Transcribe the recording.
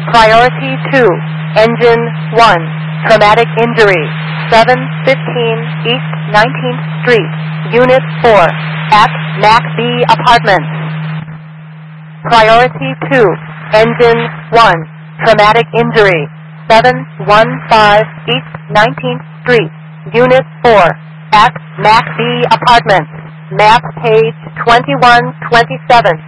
Priority 2, Engine 1, Traumatic Injury, 715 East 19th Street, Unit 4, at MACB Apartments. Priority 2, Engine 1, Traumatic Injury, 715 East 19th Street, Unit 4, at MACB Apartments. Map page 2127.